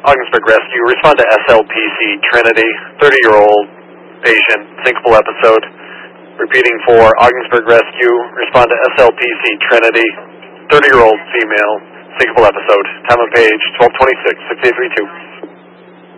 Ogdensburg Rescue, respond to SLPC Trinity, 30-year-old patient, syncopal episode. Repeating for Ogdensburg Rescue, respond to SLPC Trinity, 30-year-old female, syncopal episode. Time of page 1226, 6832.